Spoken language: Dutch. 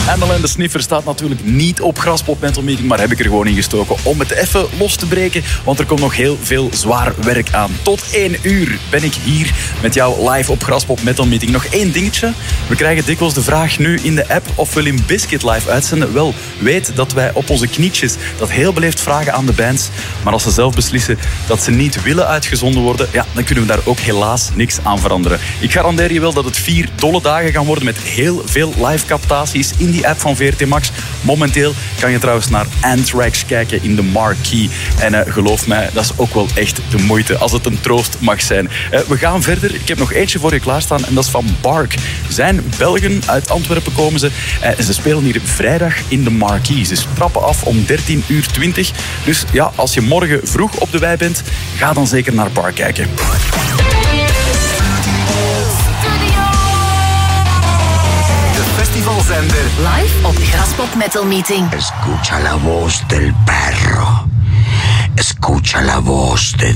Amel en de Sniffer staat natuurlijk niet op Graspop Metal Meeting, maar heb ik er gewoon in gestoken om het even los te breken, want er komt nog heel veel zwaar werk aan. Tot 1 uur ben ik hier met jou live op Graspop Metal Meeting. Nog één dingetje. We krijgen dikwijls de vraag nu in de app of we Limp Bizkit live uitzenden. Wel, weet dat wij op onze knietjes dat heel beleefd vragen aan de bands, maar als ze zelf beslissen dat ze niet willen uitgezonden worden, ja, dan kunnen we daar ook helaas niks aan veranderen. Ik garandeer je wel dat het 4 dolle dagen gaan worden met heel veel live captaties in die app van VRT Max. Momenteel kan je trouwens naar Anthrax kijken in de Marquee. En geloof mij, dat is ook wel echt de moeite als het een troost mag zijn. We gaan verder. Ik heb nog eentje voor je klaarstaan en dat is van Bark. Zijn Belgen, uit Antwerpen komen ze. Ze spelen hier vrijdag in de Marquee. Ze trappen af om 13:20. Dus ja, als je morgen vroeg op de wei bent, ga dan zeker naar Bark kijken. Festivalzender. Live op Graspop Metal Meeting. Escucha la voz del perro. Escucha la voz de